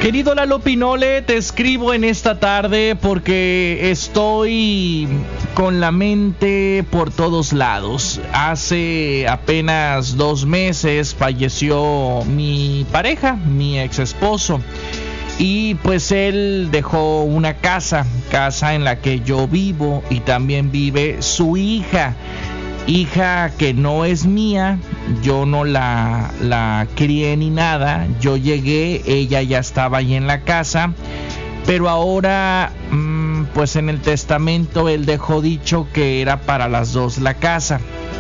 Querido Lalo Pinole, te escribo en esta tarde porque estoy con la mente por todos lados. Hace apenas 2 meses falleció mi pareja, mi ex esposo. Y pues él dejó una casa en la que yo vivo y también vive su hija que no es mía. Yo no la crié ni nada. Yo llegué, ella ya estaba ahí en la casa, pero ahora pues en el testamento él dejó dicho que era para las dos la casa.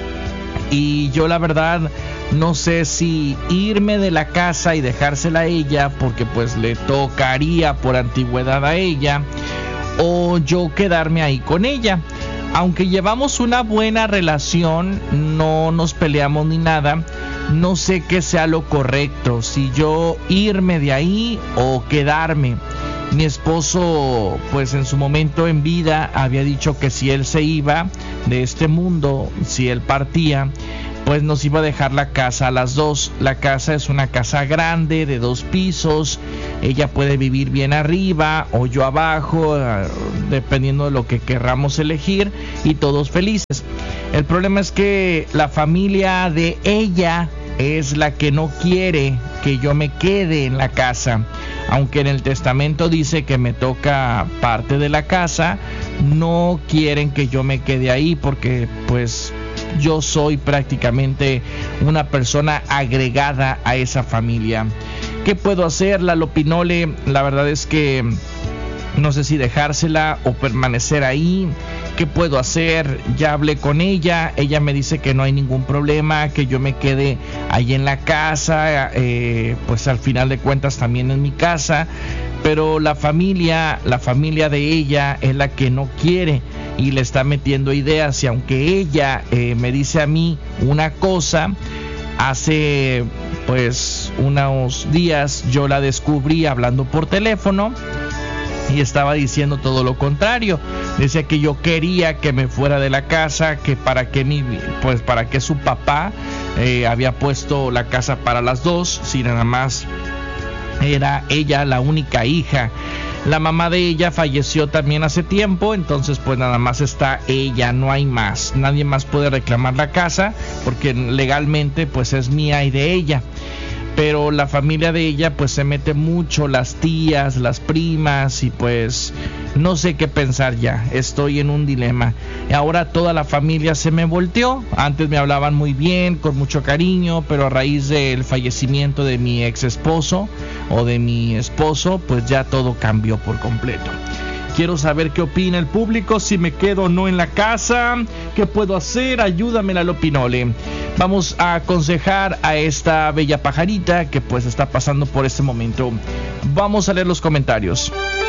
Y yo la verdad no sé si irme de la casa y dejársela a ella, porque pues le tocaría por antigüedad a ella, o yo quedarme ahí con ella. Aunque llevamos una buena relación, no nos peleamos ni nada, no sé qué sea lo correcto, si yo irme de ahí o quedarme. Mi esposo, pues en su momento en vida, había dicho que si él se iba de este mundo, si él partía, pues nos iba a dejar la casa a las dos. La casa es una casa grande de 2 pisos. Ella puede vivir bien arriba o yo abajo, dependiendo de lo que querramos elegir, y todos felices. El problema es que la familia de ella es la que no quiere que yo me quede en la casa. Aunque en el testamento dice que me toca parte de la casa, no quieren que yo me quede ahí porque pues yo soy prácticamente una persona agregada a esa familia. ¿Qué puedo hacer, Lalo Pinole? La verdad es que no sé si dejársela o permanecer ahí. ¿Qué puedo hacer? Ya hablé con ella. Ella me dice que no hay ningún problema, que yo me quede ahí en la casa. Pues al final de cuentas también en mi casa. Pero la familia de ella es la que no quiere y le está metiendo ideas. Y aunque ella me dice a mí una cosa, hace pues unos días yo la descubrí hablando por teléfono y estaba diciendo todo lo contrario. Decía que yo quería que me fuera de la casa, que para que su papá había puesto la casa para las dos, si nada más era ella la única hija. La mamá de ella falleció también hace tiempo, entonces pues nada más está ella, no hay más. Nadie más puede reclamar la casa porque legalmente pues es mía y de ella. Pero la familia de ella pues se mete mucho, las tías, las primas, y pues no sé qué pensar ya. Estoy en un dilema. Ahora toda la familia se me volteó. Antes me hablaban muy bien, con mucho cariño, pero a raíz del fallecimiento de mi ex esposo o de mi esposo, pues ya todo cambió por completo. Quiero saber qué opina el público, si me quedo o no en la casa, qué puedo hacer, ayúdame, Lalo Pinole. Vamos a aconsejar a esta bella pajarita que pues está pasando por este momento. Vamos a leer los comentarios.